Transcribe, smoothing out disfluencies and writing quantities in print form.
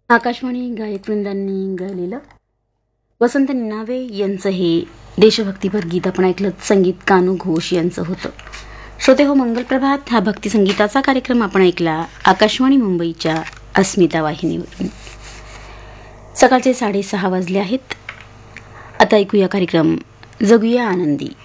आकाशवाणी गायकवृंदांनी गायलेलं वसंत निनावे यांचं हे देशभक्तीपर गीत आपण ऐकलं. संगीत कानू घोष यांचं होतं. श्रोते हो, मंगलप्रभात हा भक्तिसंगीताचा कार्यक्रम आपण ऐकला आकाशवाणी मुंबईच्या अस्मिता वाहिनीवरून. सकाळचे 6:30 वाजले आहेत. आता ऐकूया कार्यक्रम जगूया आनंदी.